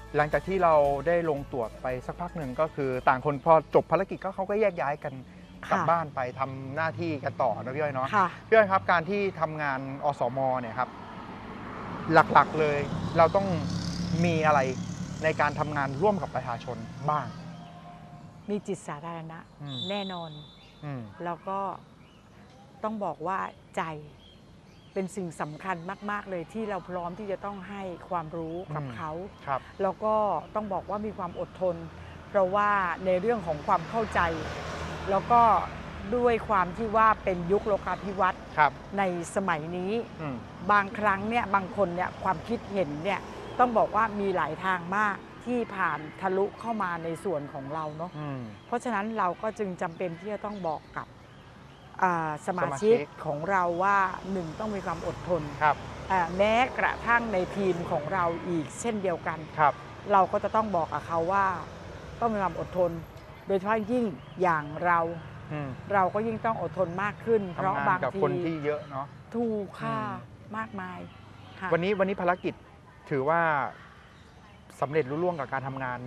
หลังจากที่เราได้ลงตรวจไปสักพักหนึ่งก็คือต่างคนพอจบภารกิจก็เขาก็แยกย้ายกันกลับบ้านไปทำหน้าที่กันต่อนะพี่อ้อยเนาะพี่อ้อยครับการที่ทำงานอสมเนี่ยครับหลักๆเลยเราต้องมีอะไรในการทำงานร่วมกับประชาชนบ้างมีจิตสาธารณะแน่นอนแล้วก็ต้องบอกว่าใจเป็นสิ่งสำคัญมากๆเลยที่เราพร้อมที่จะต้องให้ความรู้กับเขาแล้วก็ต้องบอกว่ามีความอดทนเพราะว่าในเรื่องของความเข้าใจแล้วก็ด้วยความที่ว่าเป็นยุคโลกาภิวัตน์ในสมัยนี้บางครั้งเนี่ยบางคนเนี่ยความคิดเห็นเนี่ยต้องบอกว่ามีหลายทางมากที่ผ่านทะลุเข้ามาในส่วนของเราเนาะเพราะฉะนั้นเราก็จึงจำเป็นที่จะต้องบอกกับสมาชิกของเราว่าหนึ่งต้องมีความอดทนแม้กระทั่งในทีมของเราอีกเช่นเดียวกันเราก็จะต้องบอกกับเขาว่าต้องมีความอดทนโดยเฉพาะยิ่งอย่างเราก็ยิ่งต้องอดทนมากขึ้นเพราะบางทีคนที่เยอะเนาะถูกค่ะมากมายวันนี้ภารกิจถือว่าสำเร็จรุ่งเรืองกับการทำงาน